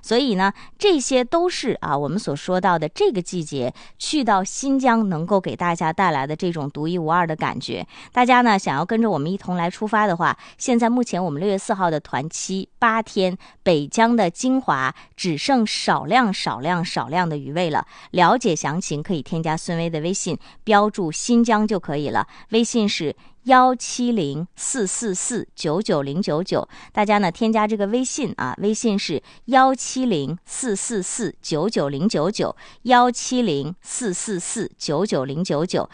所以呢，这些都是我们所说到的这个季节去到新疆能够给大家带来的这种独一无二的感觉。大家呢想要跟着我们一同来出发的话，现在目前我们6月4号的团期8天，北疆的精华只剩少量的余位了。了解详情可以添加孙薇的微信，标注新疆就可以了，微信是170-444-99099，大家呢添加这个微信微信是170-444-99099 170-444-99099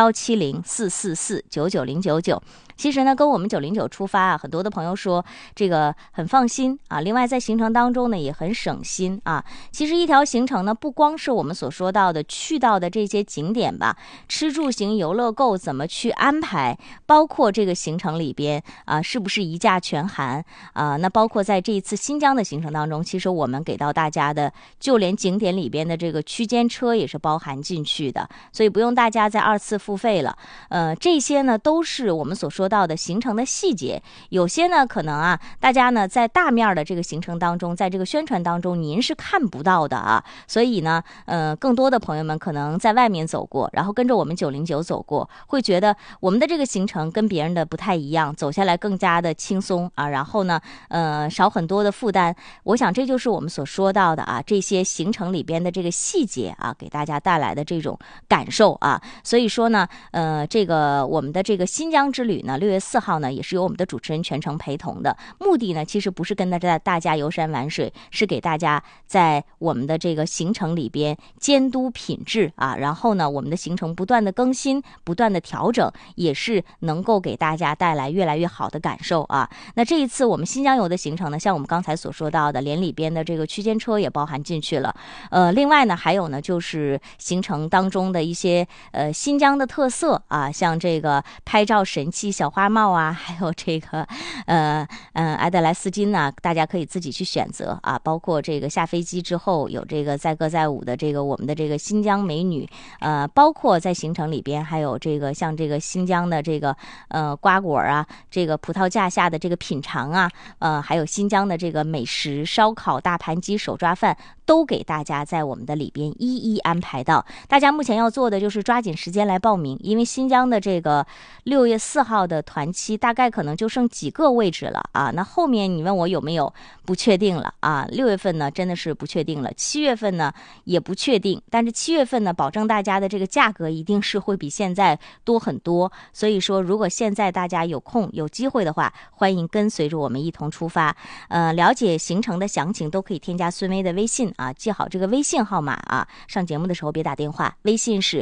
170-444-99099。其实呢，跟我们909出发很多的朋友说这个很放心另外在行程当中呢也很省心其实一条行程呢，不光是我们所说到的去到的这些景点吧，吃住行游乐购怎么去安排，包括这个行程里边是不是一价全含那包括在这一次新疆的行程当中，其实我们给到大家的就连景点里边的这个区间车也是包含进去的，所以不用大家再2次付费了。这些呢都是我们所说到的行程的细节，有些呢可能大家呢在大面的这个行程当中，在这个宣传当中您是看不到的所以呢更多的朋友们可能在外面走过，然后跟着我们909走过，会觉得我们的这个行程跟别人的不太一样，走下来更加的轻松然后呢少很多的负担。我想这就是我们所说到的这些行程里边的这个细节给大家带来的这种感受所以说呢这个我们的这个新疆之旅呢，6月4号呢也是由我们的主持人全程陪同的，目的呢其实不是跟大家游山玩水，是给大家在我们的这个行程里边监督品质然后呢我们的行程不断的更新，不断的调整，也是能够给大家带来越来越好的感受那这一次我们新疆游的行程呢，像我们刚才所说到的，连里边的这个区间车也包含进去了。另外呢还有呢就是行程当中的一些新疆的特色像这个拍照神器小花帽还有这个埃德莱丝巾大家可以自己去选择包括这个下飞机之后有这个载歌载舞的这个我们的这个新疆美女包括在行程里边还有这个像这个新疆的这个瓜果这个葡萄架下的这个品尝还有新疆的这个美食烧烤大盘鸡手抓饭，都给大家在我们的里边一一安排到。大家目前要做的就是抓紧时间来报名，因为新疆的这个6月4号的团期大概可能就剩几个位置了那后面你问我有没有，不确定了6月份呢真的是不确定了，7月份呢也不确定，但是7月份呢保证大家的这个价格一定是会比现在多很多，所以说如果现在大家有空有机会的话，欢迎跟随着我们一同出发。了解行程的详情都可以添加孙薇的微信记好这个微信号码上节目的时候别打电话，微信是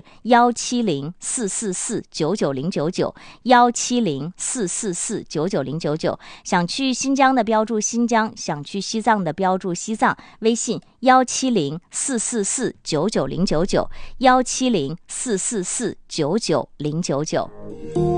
170-444-99099 170-444-99099。想去新疆的标注新疆，想去西藏的标注西藏，微信170-444-99099 170-444-99099。